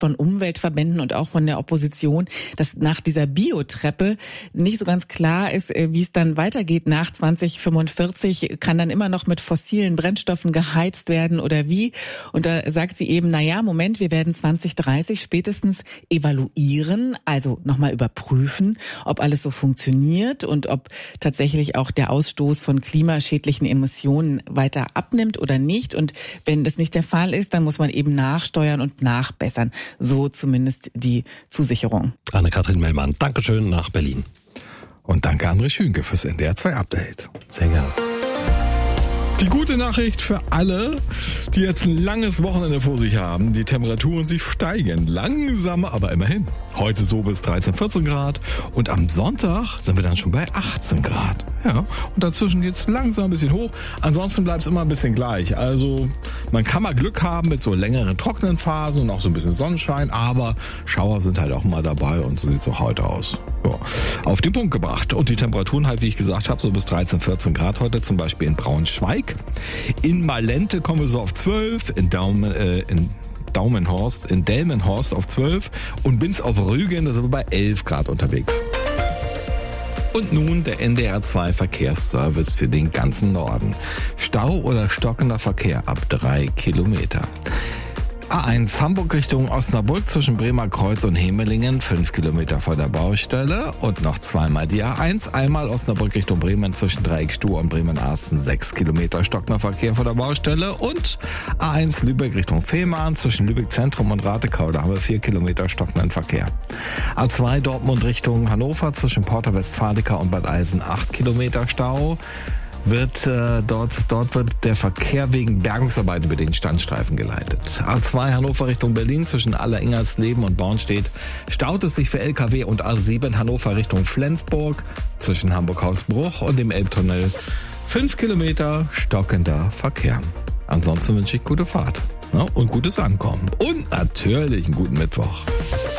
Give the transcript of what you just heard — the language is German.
von Umweltverbänden und auch von der Opposition, dass nach dieser Biotreppe nicht so ganz klar ist, wie es dann weitergeht nach 2045. Kann dann immer noch mit fossilen Brennstoffen geheizt werden oder wie? Und da sagt sie eben, Moment, wir werden 2030 spätestens evaluieren, also nochmal überprüfen, ob alles so funktioniert und ob tatsächlich auch der Ausstoß von klimaschädlichen Emissionen weiter abnimmt oder nicht. Und wenn das nicht der Fall ist, dann muss man eben nachsteuern und nachbessern. So zumindest die Zusicherung. Anne-Kathrin Mellmann, Dankeschön nach Berlin. Und danke André Schünke fürs NDR 2 Update. Sehr gerne. Die gute Nachricht für alle, die jetzt ein langes Wochenende vor sich haben. Die Temperaturen, sie steigen. Langsam, aber immerhin. Heute so bis 13, 14 Grad. Und am Sonntag sind wir dann schon bei 18 Grad. Ja, und dazwischen geht's langsam ein bisschen hoch. Ansonsten bleibt es immer ein bisschen gleich. Also man kann mal Glück haben mit so längeren trockenen Phasen und auch so ein bisschen Sonnenschein. Aber Schauer sind halt auch mal dabei und so sieht's auch heute aus. Ja, auf den Punkt gebracht. Und die Temperaturen halt, wie ich gesagt habe, so bis 13, 14 Grad heute. Zum Beispiel in Braunschweig. In Malente kommen wir so auf 12. In Delmenhorst auf 12 und Binz auf Rügen, da sind wir bei 11 Grad unterwegs. Und nun der NDR 2 Verkehrsservice für den ganzen Norden. Stau oder stockender Verkehr ab 3 Kilometer. A1 Hamburg Richtung Osnabrück zwischen Bremer Kreuz und Hemelingen, 5 Kilometer vor der Baustelle. Und noch zweimal die A1, einmal Osnabrück Richtung Bremen zwischen Dreieckstuhl und Bremen-Arsten, 6 Kilometer stockender Verkehr vor der Baustelle. Und A1 Lübeck Richtung Fehmarn zwischen Lübeck Zentrum und Ratekau, da haben wir 4 Kilometer stockenden Verkehr. A2 Dortmund Richtung Hannover zwischen Porta Westfalica und Bad Eisen, 8 Kilometer Stau. Dort wird der Verkehr wegen Bergungsarbeiten über den Standstreifen geleitet. A2 Hannover Richtung Berlin zwischen Aller-Ingersleben und Bornstedt staut es sich für LKW und A7 Hannover Richtung Flensburg zwischen Hamburg-Hausbruch und dem Elbtunnel. 5 Kilometer stockender Verkehr. Ansonsten wünsche ich gute Fahrt und gutes Ankommen und natürlich einen guten Mittwoch.